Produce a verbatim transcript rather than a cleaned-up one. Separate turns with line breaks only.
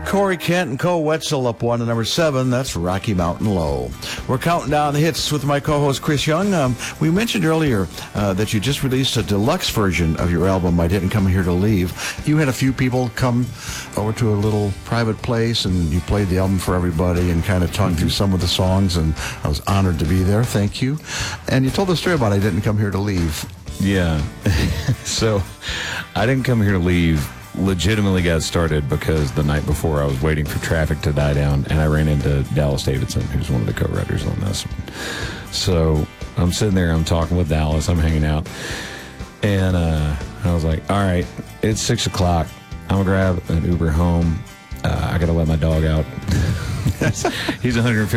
Corey Kent and Co. Wetzel up one to number seven. That's Rocky Mountain Low. We're counting down the hits with my co-host Chris Young. Um, we mentioned earlier uh, that you just released a deluxe version of your album, I Didn't Come Here to Leave. You had a few people come over to a little private place, and you played the album for everybody and kind of talked mm-hmm. through some of the songs, and I was honored to be there. Thank you. And you told the story about I Didn't Come Here to Leave.
Yeah. So I Didn't Come Here to Leave legitimately got started because the night before I was waiting for traffic to die down, and I ran into Dallas Davidson, who's one of the co-writers on this one. So I'm sitting there, I'm talking with Dallas, I'm hanging out, and uh, I was like, all right, it's six o'clock. I'm going to grab an Uber home. Uh, I got to let my dog out. He's one hundred fifty